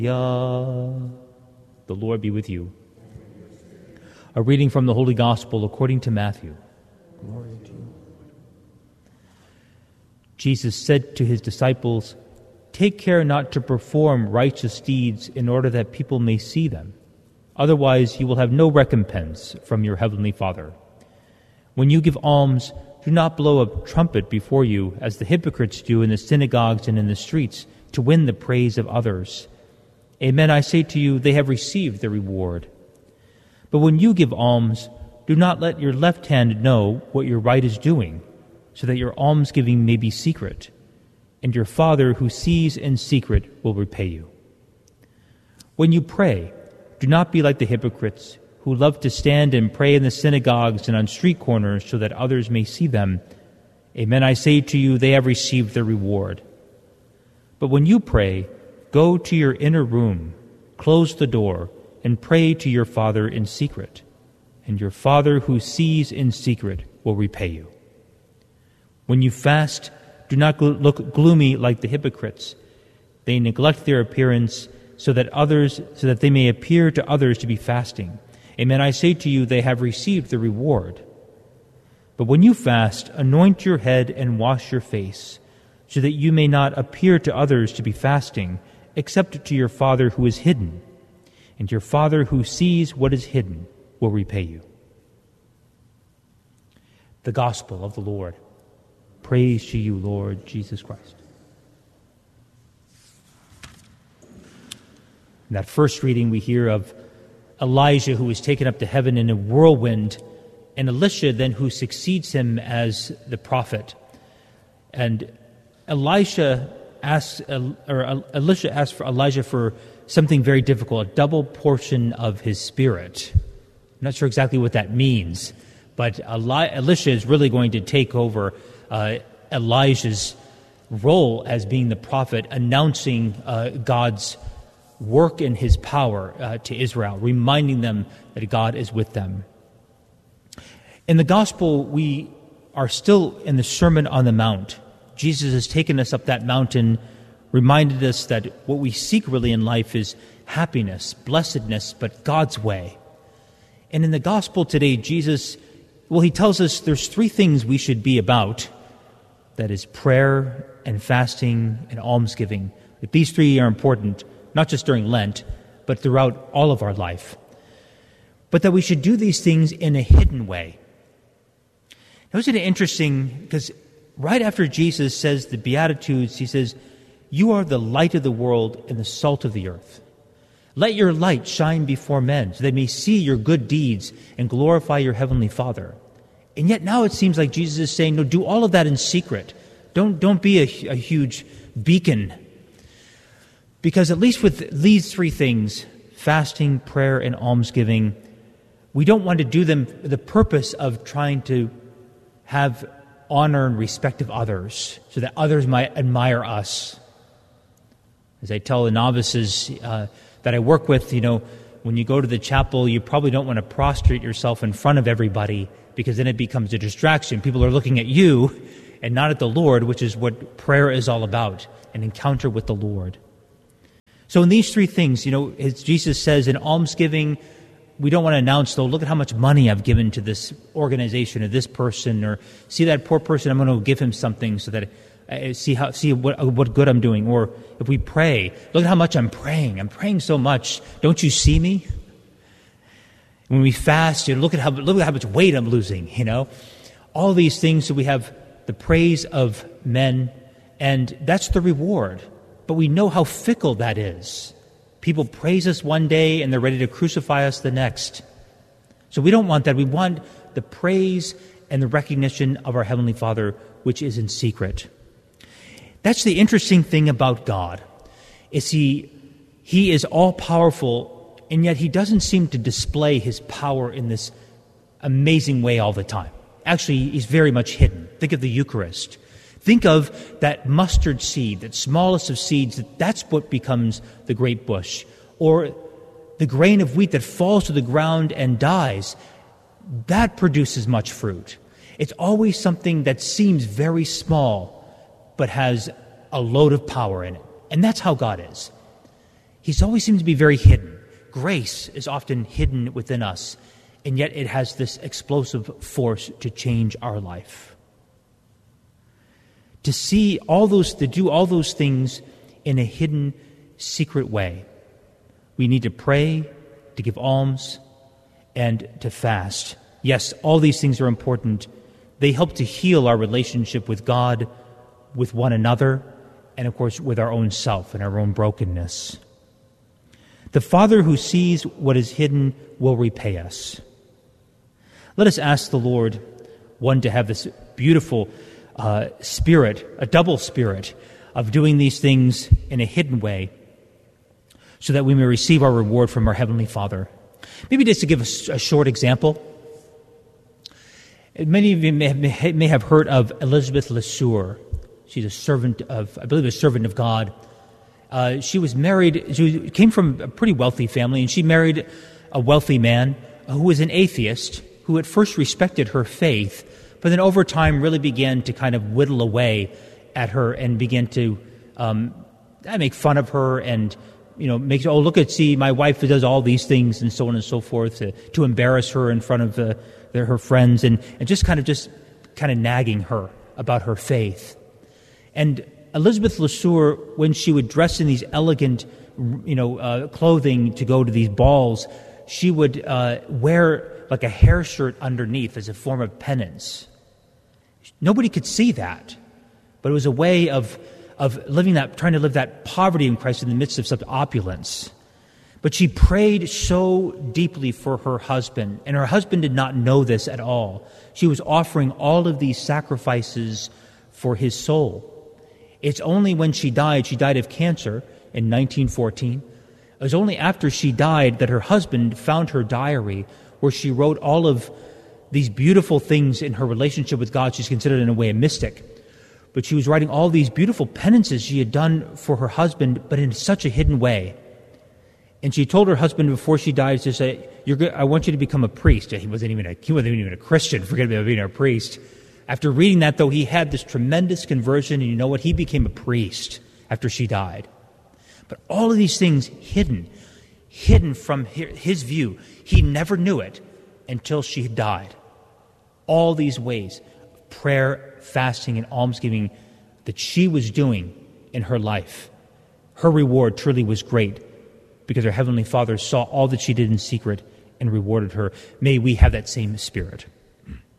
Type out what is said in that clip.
The Lord be with you. A reading from the Holy Gospel according to Matthew. Glory to you. Jesus said to his disciples, "Take care not to perform righteous deeds in order that people may see them. Otherwise you will have no recompense from your heavenly Father. When you give alms, do not blow a trumpet before you, as the hypocrites do in the synagogues and in the streets, to win the praise of others. Amen, I say to you, they have received their reward. But when you give alms, do not let your left hand know what your right is doing, so that your almsgiving may be secret, and your Father who sees in secret will repay you. When you pray, do not be like the hypocrites, who love to stand and pray in the synagogues and on street corners so that others may see them. Amen, I say to you, they have received their reward. But when you pray, go to your inner room, close the door, and pray to your Father in secret, and your Father who sees in secret will repay you. When you fast, do not look gloomy like the hypocrites. They neglect their appearance so that they may appear to others to be fasting. Amen, I say to you, they have received the reward. But when you fast, anoint your head and wash your face, so that you may not appear to others to be fasting, except to your Father who is hidden, and your Father who sees what is hidden will repay you." The Gospel of the Lord. Praise to you, Lord Jesus Christ. In that first reading, we hear of Elijah who is taken up to heaven in a whirlwind, and Elisha then who succeeds him as the prophet. And Elisha asks for Elijah for something very difficult, a double portion of his spirit. I'm not sure exactly what that means, but Elisha is really going to take over Elijah's role as being the prophet, announcing God's work and his power to Israel, reminding them that God is with them. In the Gospel, we are still in the Sermon on the Mount. Jesus has taken us up that mountain, reminded us that what we seek really in life is happiness, blessedness, but God's way. And in the Gospel today, Jesus, he tells us there's three things we should be about. That is prayer and fasting and almsgiving. That these three are important, not just during Lent, but throughout all of our life. But that we should do these things in a hidden way. Now, isn't it interesting, because right after Jesus says the Beatitudes, he says, "You are the light of the world and the salt of the earth. Let your light shine before men, so they may see your good deeds and glorify your heavenly Father." And yet now it seems like Jesus is saying, no, do all of that in secret. Don't be a huge beacon. Because at least with these three things, fasting, prayer, and almsgiving, we don't want to do them for the purpose of trying to have honor and respect of others, so that others might admire us. As I tell the novices that I work with, when you go to the chapel, you probably don't want to prostrate yourself in front of everybody, because then it becomes a distraction. People are looking at you and not at the Lord, which is what prayer is all about, an encounter with the Lord. So in these three things, as Jesus says, in almsgiving, we don't want to announce, though, look at how much money I've given to this organization or this person, or see that poor person, I'm going to give him something so that I see what good I'm doing. Or if we pray, look at how much I'm praying. I'm praying so much. Don't you see me? When we fast, look at how much weight I'm losing. All these things. So we have the praise of men, and that's the reward. But we know how fickle that is. People praise us one day and they're ready to crucify us the next. So we don't want that. We want the praise and the recognition of our Heavenly Father, which is in secret. That's the interesting thing about God, is He is all-powerful, and yet He doesn't seem to display His power in this amazing way all the time. Actually, He's very much hidden. Think of the Eucharist. Think of that mustard seed, that smallest of seeds, that's what becomes the great bush. Or the grain of wheat that falls to the ground and dies, that produces much fruit. It's always something that seems very small, but has a load of power in it. And that's how God is. He's always seemed to be very hidden. Grace is often hidden within us, and yet it has this explosive force to change our life. To do all those things in a hidden, secret way. We need to pray, to give alms, and to fast. Yes, all these things are important. They help to heal our relationship with God, with one another, and of course with our own self and our own brokenness. The Father who sees what is hidden will repay us. Let us ask the Lord, one, to have this beautiful spirit, a double spirit, of doing these things in a hidden way, so that we may receive our reward from our Heavenly Father. Maybe just to give a short example. Many of you may have heard of Elizabeth LeSueur. She's a servant of God. She was married, she came from a pretty wealthy family, and she married a wealthy man who was an atheist, who at first respected her faith, but then over time really began to kind of whittle away at her and began to make fun of her and, see, my wife does all these things and so on and so forth, to embarrass her in front of her friends and just kind of nagging her about her faith. And Elizabeth LeSueur, when she would dress in these elegant, clothing to go to these balls, she would wear like a hair shirt underneath as a form of penance. Nobody could see that, but it was a way of trying to live that poverty in Christ in the midst of such opulence. But she prayed so deeply for her husband, and her husband did not know this at all. She was offering all of these sacrifices for his soul. It's only when she died of cancer in 1914, it was only after she died that her husband found her diary where she wrote all of these beautiful things in her relationship with God. She's considered in a way a mystic. But she was writing all these beautiful penances she had done for her husband, but in such a hidden way. And she told her husband before she died to say, I want you to become a priest. He wasn't even a Christian, forget about being a priest. After reading that, though, he had this tremendous conversion, and you know what? He became a priest after she died. But all of these things hidden from his view. He never knew it until she died. All these ways, prayer, fasting, and almsgiving that she was doing in her life. Her reward truly was great because her Heavenly Father saw all that she did in secret and rewarded her. May we have that same spirit.